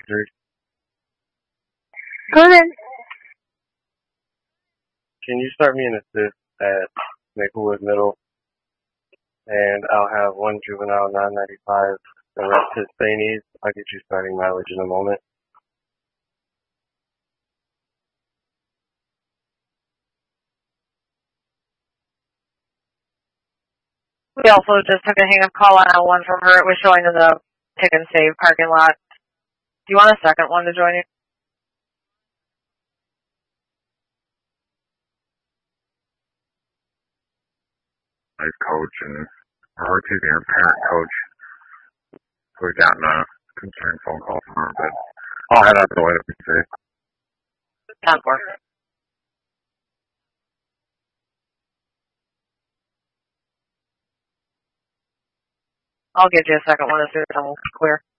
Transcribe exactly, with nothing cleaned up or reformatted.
Three. Go ahead. Can you start me an assist at Maplewood Middle? And I'll have one juvenile nine ninety-five, the rest Hispanies. I'll get you starting mileage in a moment. We also just took a hang-up call on one from her. It was showing in the Pick and Save parking lot. Do you want a second one to join you? Life coach and, or excuse me, her parent coach. We've gotten a concerned phone call from her, but I'll head out the way to be safe. ten four. I'll give you a second one as soon as I'm clear.